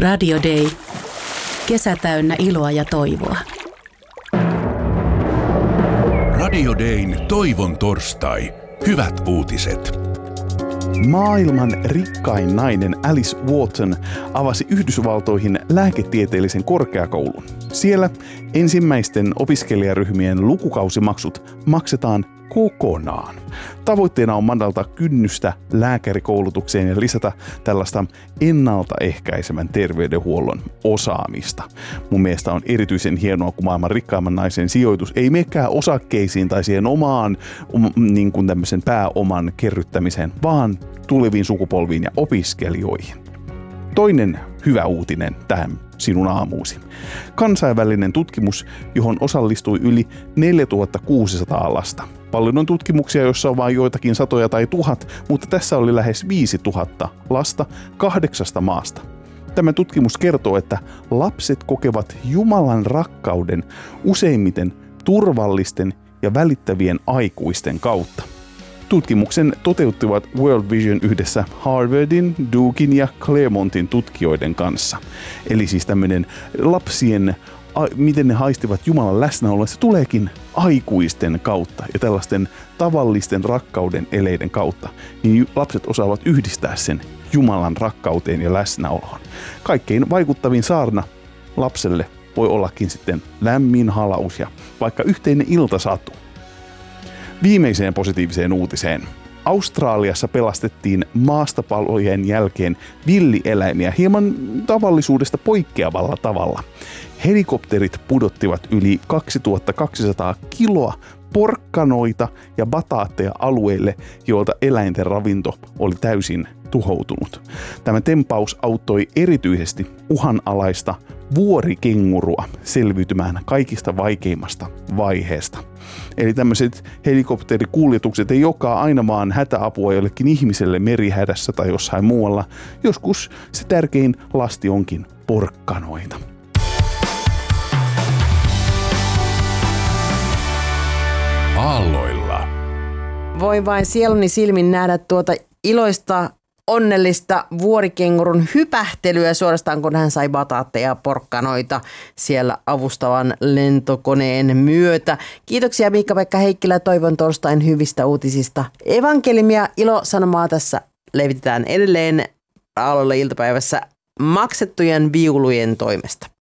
Radio Day. Kesä täynnä iloa ja toivoa. Radio Dayn toivon torstai. Hyvät uutiset. Maailman rikkain nainen Alice Walton avasi Yhdysvaltoihin lääketieteellisen korkeakoulun. Siellä ensimmäisten opiskelijaryhmien lukukausimaksut maksetaan kokonaan. Tavoitteena on madaltaa kynnystä lääkärikoulutukseen ja lisätä tällaista ennaltaehkäisevän terveydenhuollon osaamista. Mun mielestä on erityisen hienoa, kun maailman rikkaimman naisen sijoitus ei menekään osakkeisiin tai siihen omaan niin kuin tämmöisen pääoman kerryttämiseen, vaan tuleviin sukupolviin ja opiskelijoihin. Toinen hyvä uutinen tähän sinun aamuusi. Kansainvälinen tutkimus, johon osallistui yli 4600 lasta. Paljon on tutkimuksia, joissa on vain joitakin satoja tai tuhat, mutta tässä oli lähes 5000 lasta 8 maasta. Tämä tutkimus kertoo, että lapset kokevat Jumalan rakkauden useimmiten turvallisten ja välittävien aikuisten kautta. Tutkimuksen toteuttivat World Vision yhdessä Harvardin, Duken ja Claremontin tutkijoiden kanssa. Eli siis tämmöinen lapsien, miten ne haistivat Jumalan läsnäoloa, se tuleekin aikuisten kautta ja tällaisten tavallisten rakkauden eleiden kautta. Niin lapset osaavat yhdistää sen Jumalan rakkauteen ja läsnäoloon. Kaikkein vaikuttavin saarna lapselle voi ollakin sitten lämmin halaus ja vaikka yhteinen iltasatu. Viimeiseen positiiviseen uutiseen. Australiassa pelastettiin maastopalojen jälkeen villieläimiä hieman tavallisuudesta poikkeavalla tavalla. Helikopterit pudottivat yli 2200 kiloa porkkanoita ja bataatteja alueille, joilta eläinten ravinto oli täysin tuhoutunut. Tämä tempaus auttoi erityisesti uhanalaista vuorikengurua selviytymään kaikista vaikeimmasta vaiheesta. Eli tämmöiset helikopterikuljetukset ei olekaan aina vaan hätäapua jollekin ihmiselle merihädässä tai jossain muualla. Joskus se tärkein lasti onkin porkkanoita. Aalloilla. Voi vain sieluni silmin nähdä tuota iloista, onnellista vuorikengurun hypähtelyä suorastaan, kun hän sai bataatteja ja porkkanoita siellä avustavan lentokoneen myötä. Kiitoksia Miikka-Pekka Heikkilä toivon torstain hyvistä uutisista. Evankelimia ilosanomaa tässä levitetään edelleen Aalloilla iltapäivässä maksettujen viulujen toimesta.